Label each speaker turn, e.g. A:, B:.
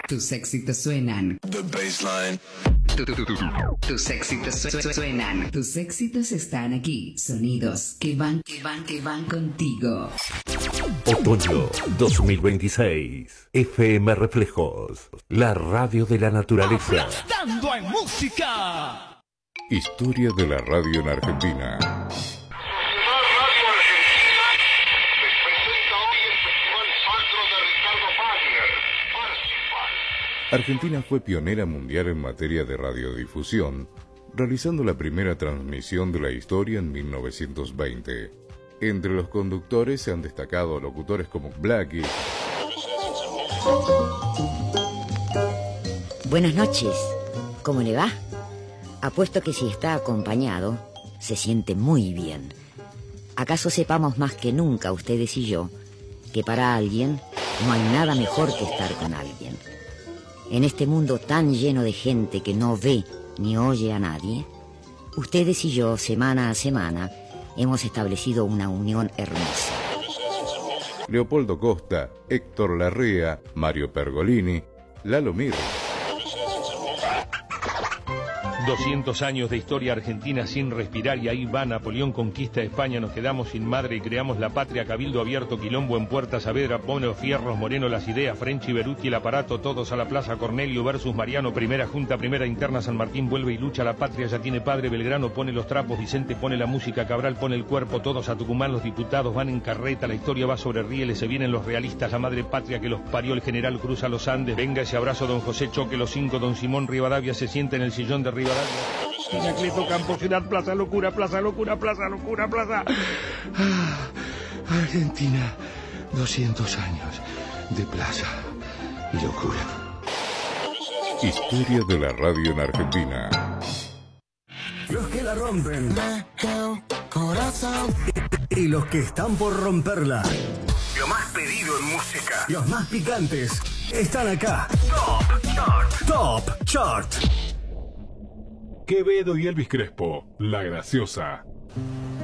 A: Tus éxitos suenan.
B: The baseline.
A: Tus éxitos suenan. Tus éxitos están aquí. Sonidos que van contigo.
C: Otoño 2026. FM Reflejos. La radio de la naturaleza.
D: ¡Aplastando en música!
E: Historia de la radio en Argentina. Argentina fue pionera mundial en materia de radiodifusión, realizando la primera transmisión de la historia en 1920. Entre los conductores se han destacado locutores como Blackie.
F: Buenas noches, ¿cómo le va? Apuesto que si está acompañado, se siente muy bien. ¿Acaso sepamos más que nunca, ustedes y yo, que para alguien no hay nada mejor que estar con alguien? En este mundo tan lleno de gente que no ve ni oye a nadie, ustedes y yo, semana a semana, hemos establecido una unión hermosa.
E: Leopoldo Costa, Héctor Larrea, Mario Pergolini, Lalo Mir.
G: 200 años de historia argentina sin respirar y ahí va Napoleón conquista España, nos quedamos sin madre y creamos la patria, cabildo abierto, quilombo en Puerta Saavedra, Bono, Fierros, Moreno, las ideas, French y Beruti, el aparato, todos a la plaza, Cornelio versus Mariano, primera junta, primera interna, San Martín vuelve y lucha, la patria ya tiene padre, Belgrano pone los trapos, Vicente pone la música, Cabral pone el cuerpo, todos a Tucumán, los diputados van en carreta, la historia va sobre rieles, se vienen los realistas, la madre patria que los parió, el general cruza los Andes, venga ese abrazo, don José Choque, los 5, don Simón Rivadavia se siente en el sillón de Rivadavia. Anacleto, Campo, Ciudad, Plaza Locura, Plaza Locura, Plaza Locura, Plaza...
H: Argentina, 200 años de plaza y locura.
E: Historia de la radio en Argentina.
I: Los que la rompen. Y los que están por romperla.
J: Lo más pedido en música.
I: Los más picantes están acá. Top Chart. Top Chart.
K: Quevedo y Elvis Crespo, La Graciosa.